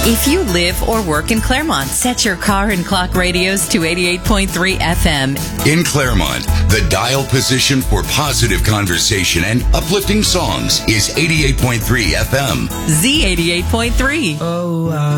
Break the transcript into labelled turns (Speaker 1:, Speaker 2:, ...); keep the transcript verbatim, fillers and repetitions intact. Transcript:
Speaker 1: If you live or work in Claremont, set your car and clock radios to eighty-eight point three F M.
Speaker 2: In Claremont, the dial position for positive conversation and uplifting songs is eighty-eight point three F M.
Speaker 1: Z eighty-eight point three.
Speaker 3: Oh, uh